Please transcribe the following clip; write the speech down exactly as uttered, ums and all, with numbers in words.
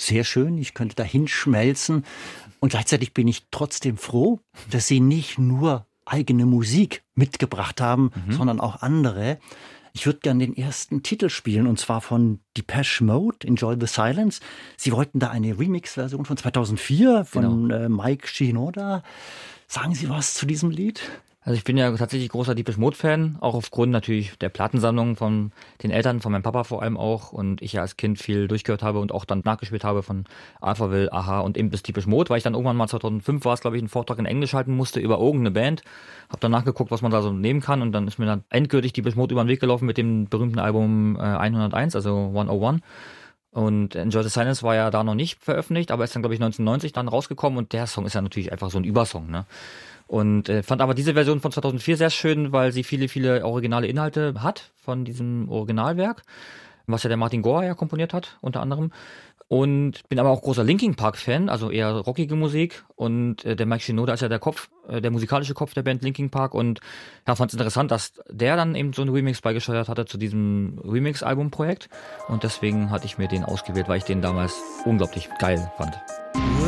sehr schön, ich könnte da hinschmelzen. Und gleichzeitig bin ich trotzdem froh, dass Sie nicht nur eigene Musik mitgebracht haben, mhm. sondern auch andere. Ich würde gerne den ersten Titel spielen, und zwar von Depeche Mode, Enjoy the Silence. Sie wollten da eine Remix-Version von zweitausendvier von genau. äh, Mike Shinoda. Sagen Sie was zu diesem Lied? Also ich bin ja tatsächlich großer Depeche Mode-Fan, auch aufgrund natürlich der Plattensammlung von den Eltern, von meinem Papa vor allem auch. Und ich ja als Kind viel durchgehört habe und auch dann nachgespielt habe von Alphaville, Aha und eben bis Depeche Mode, weil ich dann irgendwann mal zweitausendfünf war es, glaube ich, einen Vortrag in Englisch halten musste über irgendeine Band. Hab dann nachgeguckt, was man da so nehmen kann, und dann ist mir dann endgültig Depeche Mode über den Weg gelaufen mit dem berühmten Album äh, hunderteins, also hunderteins. Und Enjoy the Silence war ja da noch nicht veröffentlicht, aber ist dann, glaube ich, neunzehnhundertneunzig dann rausgekommen, und der Song ist ja natürlich einfach so ein Übersong, ne? Und äh, fand aber diese Version von zweitausendvier sehr schön, weil sie viele, viele originale Inhalte hat von diesem Originalwerk, was ja der Martin Gore ja komponiert hat, unter anderem. Und bin aber auch großer Linkin Park Fan, also eher rockige Musik. Und äh, der Mike Shinoda ist ja der Kopf, äh, der musikalische Kopf der Band Linkin Park. Und ja, fand es interessant, dass der dann eben so einen Remix beigesteuert hatte zu diesem Remix-Album-Projekt. Und deswegen hatte ich mir den ausgewählt, weil ich den damals unglaublich geil fand.